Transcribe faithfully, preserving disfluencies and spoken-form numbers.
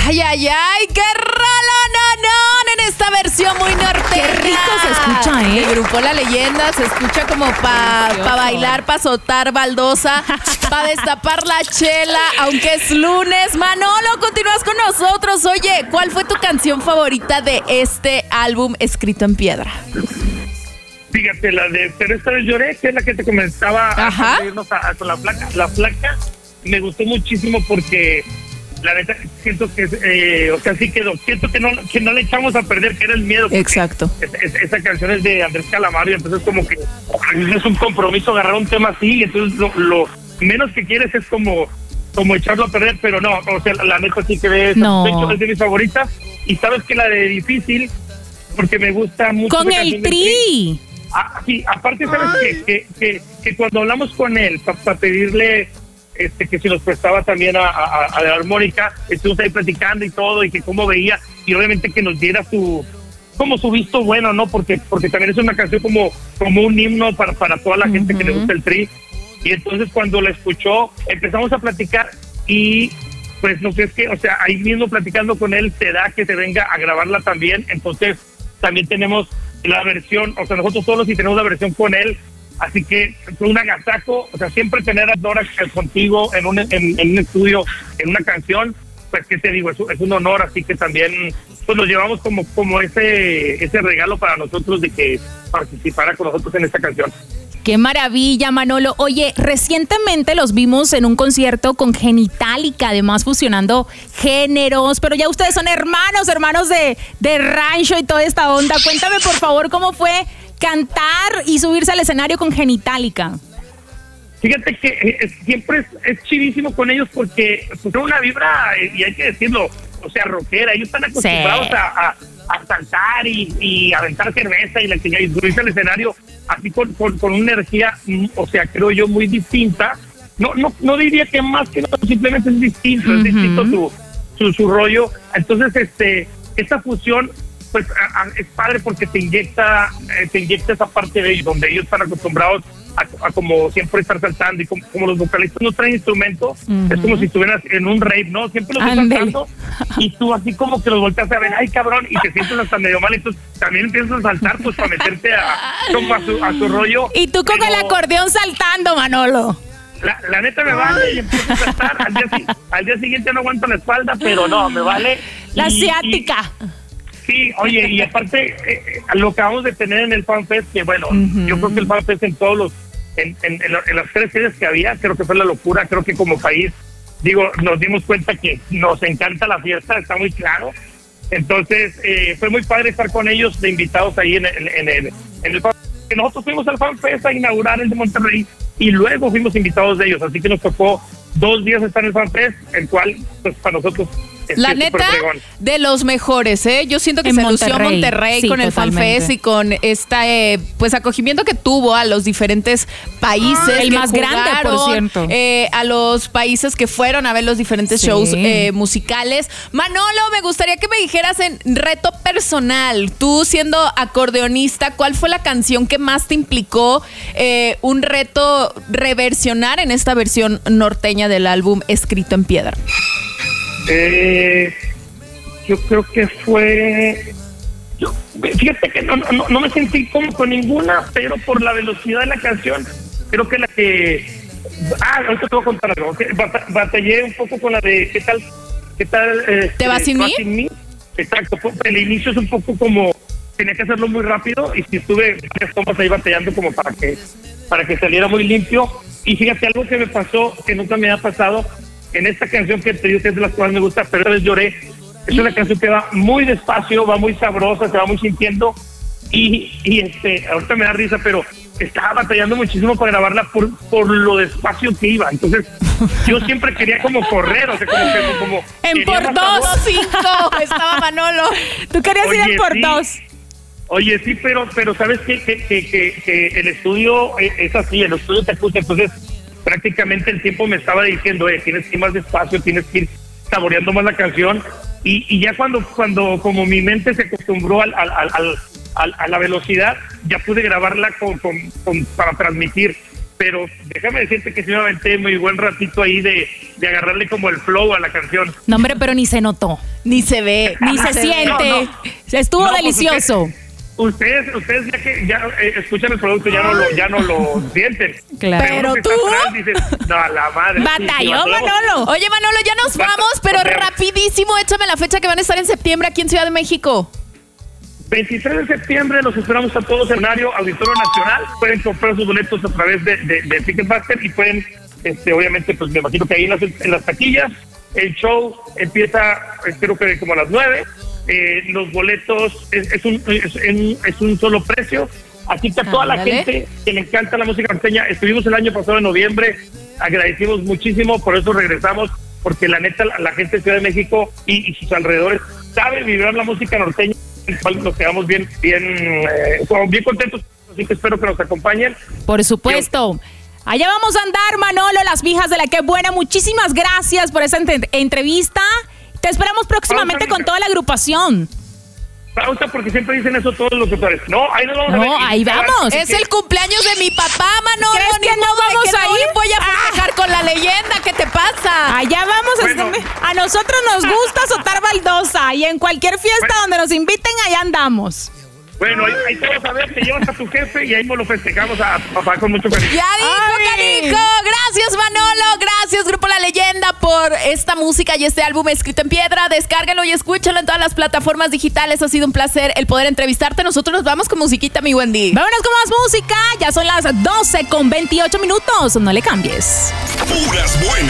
Ay, ay, ay, qué rolononón en esta versión muy norteña. Qué rico se escucha, ¿eh? El grupo La Leyenda se escucha como para pa bailar, para azotar baldosa, para destapar la chela, aunque es lunes. Manolo, continúas con nosotros. Oye, ¿cuál fue tu canción favorita de este álbum escrito en piedra? Fíjate, la de Pero esta vez lloré, que es la que te comenzaba a irnos a, a, con la flaca. La flaca me gustó muchísimo porque la neta siento que, eh, o sea, sí quedó. Siento que no, que no le echamos a perder, que era el miedo. Exacto. Es, es, esa canción es de Andrés Calamaro y entonces como que es un compromiso agarrar un tema así y entonces lo, lo menos que quieres es como, como echarlo a perder, pero no, o sea, la, la neta sí que ve, no. de hecho es de mis favoritas y sabes que la de Difícil, porque me gusta mucho. Con el Tri. Ah, sí, aparte, ¿sabes qué? Que, que, que cuando hablamos con él para pa pedirle este, que si nos prestaba también a, a, a la armónica, estuvimos ahí platicando y todo, y que cómo veía, y obviamente que nos diera su, como su visto bueno, ¿no? Porque porque también es una canción como, como un himno para, para toda la uh-huh. gente que le gusta el Tri. Y entonces cuando la escuchó, empezamos a platicar y pues no sé, es que, o sea, ahí mismo platicando con él, te da que se venga a grabarla también, entonces también tenemos la versión, o sea, nosotros solos y tenemos la versión con él, así que fue un agasajo, o sea, siempre tener a Dora contigo en un, en, en un estudio, en una canción, pues, ¿qué te digo? Es, es un honor, así que también, pues, nos llevamos como, como ese, ese regalo para nosotros de que participara con nosotros en esta canción. ¡Qué maravilla, Manolo! Oye, recientemente los vimos en un concierto con Genitalica, además fusionando géneros, pero ya ustedes son hermanos, hermanos de, de rancho y toda esta onda. Cuéntame, por favor, cómo fue cantar y subirse al escenario con Genitalica. Fíjate que es, siempre es, es chivísimo con ellos porque pues, son una vibra, y hay que decirlo, o sea, rockera. Ellos están acostumbrados sí. a, a, a saltar y, y aventar cerveza y, la, y subirse al escenario así con, con, con una energía, o sea, creo yo, muy distinta. No no no diría que más que no, simplemente es distinto, uh-huh. es distinto su, su, su rollo. Entonces, este esta fusión, pues, a, a, es padre porque te inyecta, eh, te inyecta esa parte de ellos, donde ellos están acostumbrados a, a como siempre estar saltando, y como, como los vocalistas no traen instrumentos, uh-huh. es como si estuvieras en un rave, ¿no? Siempre los están saltando y tú así como que los volteas a ver, ay cabrón, y te sientes hasta medio mal, entonces también empiezas a saltar pues para meterte a, como a, su, a su rollo. Y tú con pero, el acordeón saltando, Manolo. La, la neta me vale y empiezo a saltar, al día, al día siguiente no aguanto la espalda, pero no, me vale. La y, ciática. Y, sí, oye, y aparte eh, lo que acabamos de tener en el FanFest, que bueno, uh-huh. yo creo que el FanFest en todos los En, en, en, en las tres series que había, creo que fue la locura. Creo que como país, digo, nos dimos cuenta que nos encanta la fiesta, está muy claro. Entonces, eh, fue muy padre estar con ellos de invitados ahí en, en, en el en el que nosotros fuimos al FanFest a inaugurar el de Monterrey y luego fuimos invitados de ellos, así que nos tocó dos días estar en el FanFest, el cual, pues, para nosotros es la neta, de los mejores, ¿eh? Yo siento que en se Monterrey, lució Monterrey sí, con el FanFest y con este, pues, acogimiento que tuvo a los diferentes países. El que más jugaron, grande, por cierto. Eh, a los países que fueron a ver los diferentes sí. shows eh, musicales. Manolo, me gustaría que me dijeras en reto personal, tú siendo acordeonista, ¿cuál fue la canción que más te implicó eh, un reto reversionar en esta versión norteña del álbum escrito en piedra? Eh, yo creo que fue yo, fíjate que no, no, no me sentí como con ninguna, pero por la velocidad de la canción creo que la que ah, ahorita te voy a contar algo, okay, Bat- batallé un poco con la de qué tal qué tal eh, ¿Te vas sin mí? mí? Exacto, el inicio es un poco como tenía que hacerlo muy rápido y si estuve varias tomas ahí batallando como para que para que saliera muy limpio. Y fíjate, algo que me pasó que nunca me ha pasado en esta canción que te digo que es de las cuales me gusta, pero esta vez lloré. Es una canción que va muy despacio, va muy sabrosa, se va muy sintiendo y, y este, ahorita me da risa, pero estaba batallando muchísimo para grabarla por, por lo despacio que iba. Entonces yo siempre quería como correr, o sea, como que como en por dos o cinco estaba Manolo. Tú querías Oye, ir en por sí. dos. Oye, sí, pero pero sabes que, que, que, que, que el estudio es así, el estudio te escucha, entonces prácticamente el tiempo me estaba diciendo, eh, tienes que ir más despacio, tienes que ir saboreando más la canción, y, y ya cuando cuando como mi mente se acostumbró al, al, al, al, a la velocidad, ya pude grabarla con, con, con para transmitir pero déjame decirte que sí me aventé muy buen ratito ahí de, de agarrarle como el flow a la canción. No, hombre, pero ni se notó. Ni se ve. Ni se siente. No, no. Estuvo no, delicioso. Pues Ustedes, ustedes ya que ya eh, escuchan el producto ya no lo, ya no lo sienten. Claro. Pero tú atrás, dicen, no, a la madre. Batalló, sí, Manolo. Oye, Manolo, ya nos vamos, pero rapidísimo, échame la fecha que van a estar en septiembre aquí en Ciudad de México. veintitrés de septiembre los esperamos a todos en horario Auditorio Nacional. Pueden comprar sus boletos a través de, de, de Ticketmaster y pueden, este, obviamente, pues me imagino que ahí en las, en las taquillas. El show empieza, espero que como a las nueve. Eh, los boletos es, es, un, es, es un solo precio, así que a toda ah, la ¿vale? gente que le encanta la música norteña, estuvimos el año pasado en noviembre, agradecimos muchísimo, por eso regresamos, porque la neta la, la gente de Ciudad de México y, y sus alrededores sabe vibrar la música norteña, el cual nos quedamos bien, bien, eh, bien contentos, así que espero que nos acompañen. Por supuesto. Allá vamos a andar, Manolo, las viejas de la que buena. Muchísimas gracias por esa ent- entrevista. Te esperamos próximamente Pausa, con toda la agrupación. Pausa, porque siempre dicen eso todos los doctores. No, ahí nos vamos no, a ver. No, ahí vamos. Es el cumpleaños de mi papá, Manolo. ¿Crees que no vamos que a no ir? Voy a festejar ah. con la leyenda. ¿Qué te pasa? Allá vamos. Bueno. A nosotros nos gusta azotar baldosa y en cualquier fiesta bueno. donde nos inviten, allá andamos. Bueno, ahí, ahí te vas a ver, te llevas a tu jefe y ahí nos lo festejamos a tu papá con mucho cariño. Ya dijo, canijo. Gracias, Manolo. Gracias, Grupo La Leyenda, por esta música y este álbum escrito en piedra. Descárguenlo y escúchenlo en todas las plataformas digitales. Ha sido un placer el poder entrevistarte. Nosotros nos vamos con musiquita, mi Wendy. Vámonos con más música. Ya son las doce con veintiocho minutos. No le cambies. Puras buenas.